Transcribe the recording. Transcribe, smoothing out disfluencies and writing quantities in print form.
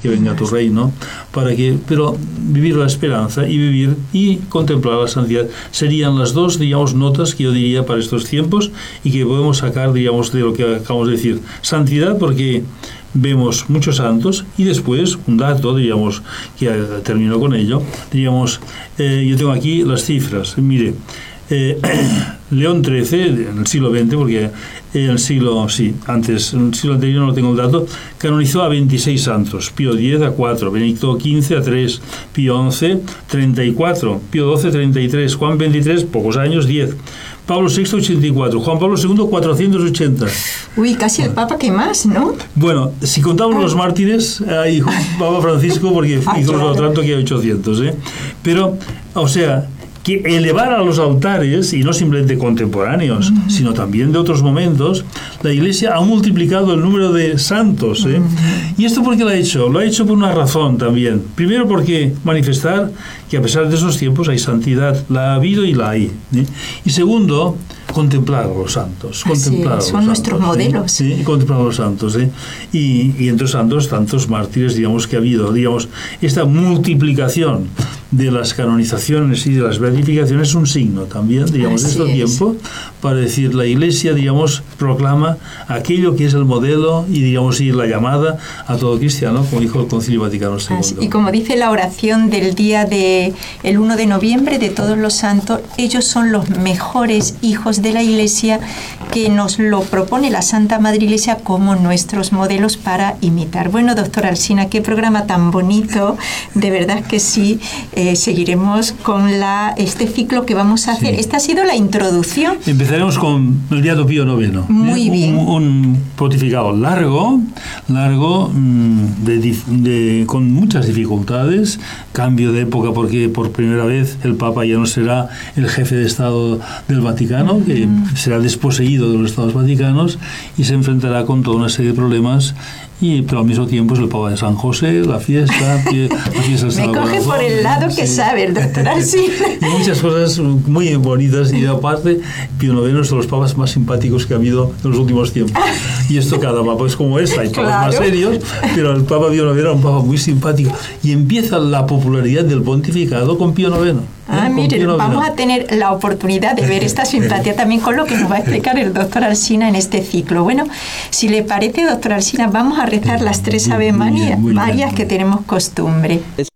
que venga tu reino, pero vivir la esperanza y vivir y contemplar la santidad serían las dos, digamos, notas que yo diría para estos tiempos y que podemos sacar, digamos, de lo que acabamos de decir. Santidad, porque vemos muchos santos, y después un dato, digamos, que termino con ello, digamos, yo tengo aquí las cifras, mire, León XIII, en el siglo XX, porque en el siglo anterior no tengo el dato, canonizó a 26 santos, Pío X a 4, Benedicto XV a 3, Pío XI 34, Pío XII 33, Juan XXIII, pocos años, 10, Pablo VI 84, Juan Pablo II 480. Uy, casi el Papa que más, ¿no? Bueno, si contamos los mártires, hay Papa Francisco, porque hizo claro, tanto que hay 800, Pero, o sea, que elevar a los altares, y no simplemente contemporáneos, sino también de otros momentos, la Iglesia ha multiplicado el número de santos. ¿Y esto por qué lo ha hecho? Lo ha hecho por una razón también. Primero, porque manifestar que a pesar de esos tiempos hay santidad, la ha habido y la hay. Y segundo, contemplar a los santos. Son nuestros modelos. Sí, contemplar a los santos. Y entre santos, tantos mártires, digamos, que ha habido. Digamos, esta multiplicación de las canonizaciones y de las beatificaciones es un signo también, digamos, de este tiempo, para decir, la Iglesia, digamos, proclama aquello que es el modelo y, digamos, y la llamada a todo cristiano, como dijo el Concilio Vaticano II. Y como dice la oración del día el 1 de noviembre de todos los santos, ellos son los mejores hijos de la Iglesia, que nos lo propone la Santa Madre Iglesia como nuestros modelos para imitar. Bueno, doctor Alsina, qué programa tan bonito, de verdad que sí. Seguiremos con este ciclo que vamos a hacer. Con... Esta ha sido la introducción. Empezaremos con el Beato Pío IX. Muy bien. Un pontificado largo, con muchas dificultades, cambio de época, porque por primera vez el Papa ya no será el jefe de Estado del Vaticano, que será desposeído de los Estados Vaticanos y se enfrentará con toda una serie de problemas. Pero al mismo tiempo es el Papa de San José, la fiesta del Me coge por el lado que sabe el doctor Alsina. Y muchas cosas muy bonitas, y aparte Pío IX es de los papas más simpáticos que ha habido en los últimos tiempos. Y esto cada papa es como esta, hay papas más serios, pero el Papa Pío IX era un papa muy simpático. Y empieza la popularidad del pontificado con Pío IX. Miren, vamos a tener la oportunidad de ver esta simpatía también con lo que nos va a explicar el doctor Alsina en este ciclo. Bueno, si le parece, doctor Alsina, vamos a rezar las 3 Ave Marías que tenemos costumbre.